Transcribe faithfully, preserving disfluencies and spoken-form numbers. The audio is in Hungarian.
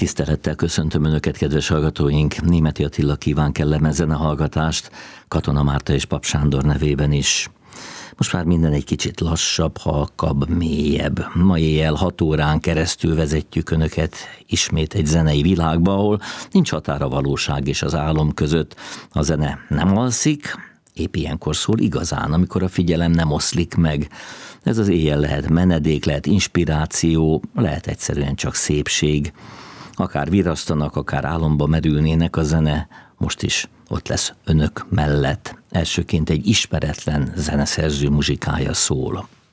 Tisztelettel köszöntöm Önöket, kedves hallgatóink! Németi Attila kíván kellemes zenehallgatást, Katona Márta és Pap Sándor nevében is. Most már minden egy kicsit lassabb, halkabb, mélyebb. Ma éjjel hat órán keresztül vezetjük Önöket ismét egy zenei világba, ahol nincs határ a valóság és az álom között. A zene nem alszik, épp ilyenkor szól igazán, amikor a figyelem nem oszlik meg. Ez az éjjel lehet menedék, lehet inspiráció, lehet egyszerűen csak szépség. Akár virasztanak, akár álomba merülnének, a zene most is ott lesz Önök mellett. Elsőként egy ismeretlen zeneszerző muzsikája szól.